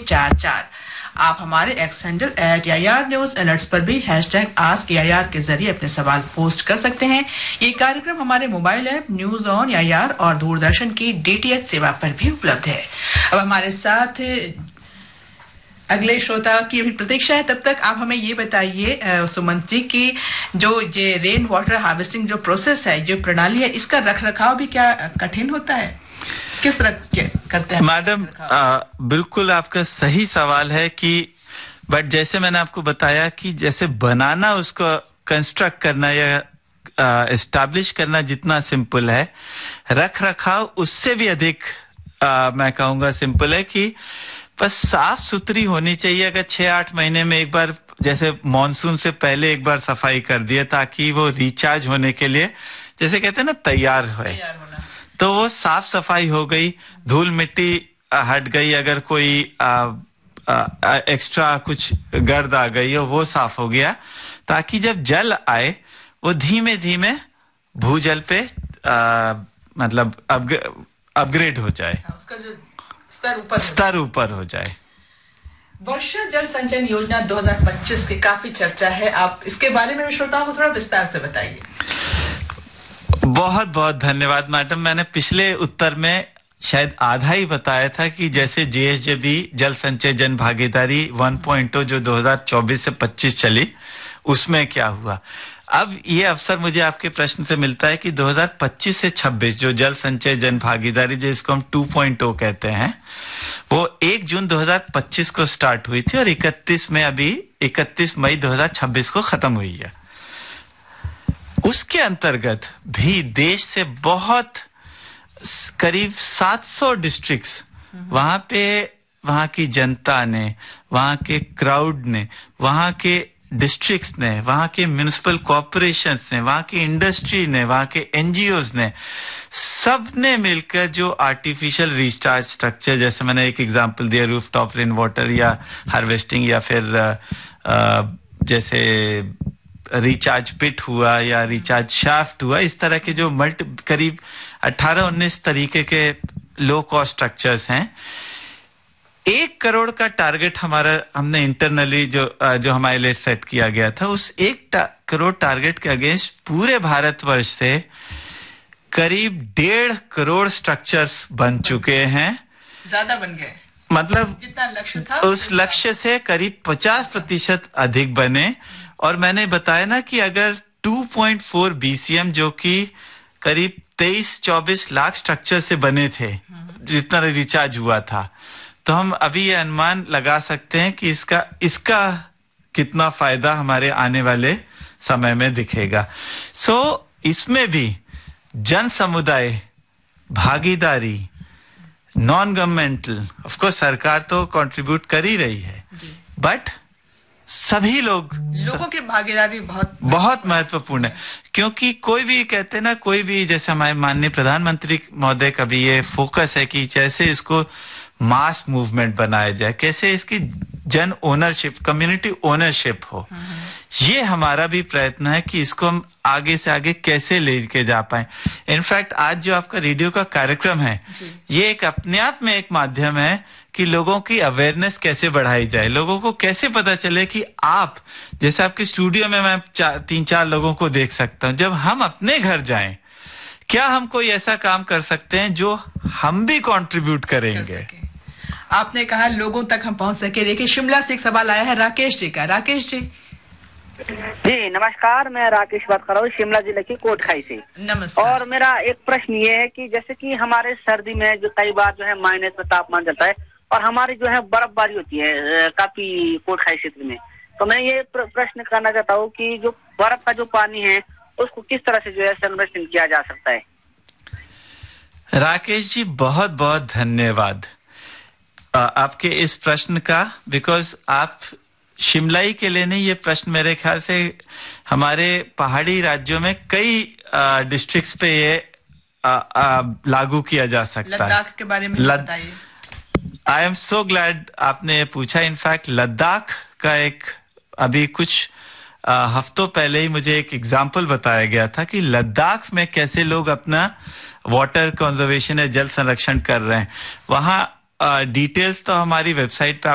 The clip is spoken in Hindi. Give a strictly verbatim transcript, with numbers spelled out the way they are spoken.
चार चार। आप हमारे x handle at AIR news alerts पर भी हैशटैग आस्क एआईआर के जरिए अपने सवाल पोस्ट कर सकते हैं। ये कार्यक्रम हमारे mobile app news on AIR और दूरदर्शन की डीटीएच सेवा पर भी उपलब्ध है। अब हमारे साथ अगले श्रोता की भी प्रतीक्षा है। तब तक आप हमें ये बताइए सुमंत जी की जो ये रेन वाटर हार्वेस्टिंग जो प्रोसेस है, जो प्रणाली है, इसका रख रखाव भी क्या कठिन होता है? किस तरह करते हैं मैडम? बिल्कुल आपका सही सवाल है कि बट जैसे मैंने आपको बताया कि जैसे बनाना, उसको कंस्ट्रक्ट करना या एस्टैब्लिश करना जितना सिंपल है, रख रखाव उससे भी अधिक आ, मैं कहूंगा सिंपल है कि बस साफ सुथरी होनी चाहिए। अगर छह आठ महीने में एक बार, जैसे मॉनसून से पहले एक बार सफाई कर दिए ताकि वो रिचार्ज होने के लिए, जैसे कहते हैं ना, तैयार हो, तो वो साफ सफाई हो गई, धूल मिट्टी हट गई, अगर कोई आ, आ, एक्स्ट्रा कुछ गर्द आ गई हो वो साफ हो गया, ताकि जब जल आए वो धीमे धीमे भूजल पे आ, मतलब अपग्रेड हो जाए, उसका जो स्तर ऊपर स्तर ऊपर हो जाए। वर्षा जल संचयन योजना दो हज़ार पच्चीस की काफी चर्चा है, आप इसके बारे में श्रोताओं को थोड़ा विस्तार से बताइए। बहुत बहुत धन्यवाद मैडम। मैंने पिछले उत्तर में शायद आधा ही बताया था कि जैसे जेएसजेबी जल संचय जन भागीदारी वन पॉइंट ओ जो दो हज़ार चौबीस से पच्चीस चली, उसमें क्या हुआ। अब ये अवसर मुझे आपके प्रश्न से मिलता है कि दो हज़ार पच्चीस से छब्बीस जो जल संचय जन भागीदारी, जिसको हम टू पॉइंट ओ कहते हैं, वो एक जून दो हज़ार पच्चीस को स्टार्ट हुई थी और इकतीस में अभी इकतीस मई दो हज़ार छब्बीस को खत्म हुई है। उसके अंतर्गत भी देश से बहुत करीब सात सौ डिस्ट्रिक्ट्स, वहां पे वहां की जनता ने, वहां के क्राउड ने, वहां के डिस्ट्रिक्ट्स ने, वहां के म्युनिसिपल कॉर्पोरेशंस ने, वहां की इंडस्ट्री ने, वहां के एनजीओज ने, सब ने मिलकर जो आर्टिफिशियल रिचार्ज स्ट्रक्चर, जैसे मैंने एक एग्जांपल दिया रूफटॉप रेन वाटर या हार्वेस्टिंग, या फिर आ, आ, जैसे रिचार्ज पिट हुआ या रिचार्ज शाफ्ट हुआ, इस तरह के जो मल्टी करीब अठारह उन्नीस तरीके के लो कॉस्ट स्ट्रक्चर्स हैं। एक करोड़ का टारगेट हमारा हमने इंटरनली जो जो हमारे लिए सेट किया गया था, उस एक टा, करोड़ टारगेट के अगेंस्ट पूरे भारतवर्ष से करीब डेढ़ करोड़ स्ट्रक्चर्स बन चुके हैं। ज्यादा बन गए, मतलब जितना लक्ष्य था उस लक्ष्य से करीब पचास प्रतिशत अधिक बने। और मैंने बताया ना कि अगर टू पॉइंट फोर बीसीएम जो कि करीब तेईस चौबीस लाख स्ट्रक्चर से बने थे, जितना रिचार्ज हुआ था, तो हम अभी ये अनुमान लगा सकते हैं कि इसका इसका कितना फायदा हमारे आने वाले समय में दिखेगा। सो so, इसमें भी जन समुदाय भागीदारी, नॉन गवर्नमेंटल, ऑफ कोर्स सरकार तो कंट्रीब्यूट कर ही रही है, बट सभी लोग लोगों की भागीदारी बहुत बहुत महत्वपूर्ण है। क्योंकि कोई भी कहते ना, कोई भी, जैसे हमारे माननीय प्रधानमंत्री महोदय का भी ये फोकस है कि जैसे इसको मास मूवमेंट बनाया जाए, कैसे इसकी जन ओनरशिप, कम्युनिटी ओनरशिप हो। ये हमारा भी प्रयत्न है कि इसको हम आगे से आगे कैसे लेके जा पाए। इनफैक्ट आज जो आपका रेडियो का कार्यक्रम है, ये एक अपने आप में एक माध्यम है कि लोगों की अवेयरनेस कैसे बढ़ाई जाए, लोगों को कैसे पता चले कि आप, जैसे आपके स्टूडियो में मैं चार, तीन चार लोगों को देख सकता हूं, जब हम अपने घर जाएं, क्या हम कोई ऐसा काम कर सकते हैं जो हम भी कंट्रीब्यूट करेंगे। आपने कहा लोगों तक हम पहुंच सके। देखिए शिमला से एक सवाल आया है राकेश जी का। राकेश जी। जी नमस्कार, मैं राकेश बात कर रहा हूँ शिमला जिले की कोटखाई से। नमस्कार। और मेरा एक प्रश्न ये है कि जैसे कि हमारे सर्दी में जो कई बार जो है माइनस में तापमान चलता है और हमारी जो है बर्फबारी होती है काफी कोटखाई क्षेत्र में, तो मैं ये प्रश्न करना चाहता हूँ कि जो बर्फ का जो पानी है उसको किस तरह से जो है संरक्षण किया जा सकता है। राकेश जी बहुत बहुत धन्यवाद आपके इस प्रश्न का, बिकॉज आप शिमलाई के लिए नहीं, ये प्रश्न मेरे ख्याल से हमारे पहाड़ी राज्यों में कई डिस्ट्रिक्ट्स पे ये आ, आ, लागू किया जा सकता है। लद्दाख के बारे में बताइए। आई एम सो ग्लैड आपने पूछा। इनफैक्ट लद्दाख का एक अभी कुछ आ, हफ्तों पहले ही मुझे एक एग्जाम्पल बताया गया था कि लद्दाख में कैसे लोग अपना वाटर कंजर्वेशन या जल संरक्षण कर रहे हैं। वहां डिटेल्स तो हमारी वेबसाइट पे